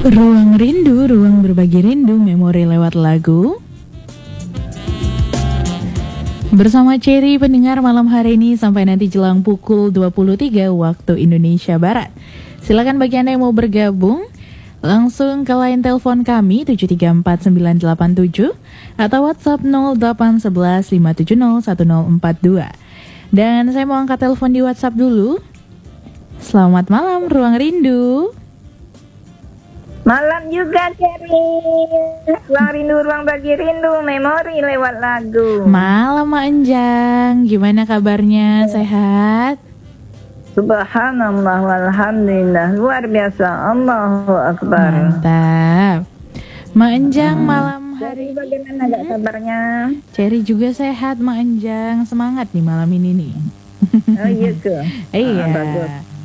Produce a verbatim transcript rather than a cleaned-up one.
Ruang Rindu, ruang berbagi rindu, memori lewat lagu. Bersama Cherry pendengar malam hari ini sampai nanti jelang pukul dua puluh tiga waktu Indonesia Barat. Silakan bagi Anda yang mau bergabung langsung ke line telepon kami tujuh tiga empat sembilan delapan tujuh atau WhatsApp nol delapan satu satu lima tujuh nol satu nol empat dua. Dan saya mau angkat telepon di WhatsApp dulu. Selamat malam Ruang Rindu. Malam juga Cherry. Ruang rindu, ruang bagi rindu, memori lewat lagu. Malam Mak Enjang, gimana kabarnya? Sehat? Subhanallah walhamdulillah, luar biasa, Allahu Akbar. Mantap. Mak Enjang malam hari Cherry bagaimana gak kabarnya? Cherry juga sehat Mak Enjang, semangat nih malam ini nih. Oh iya ke? Iya. Ah, bagus.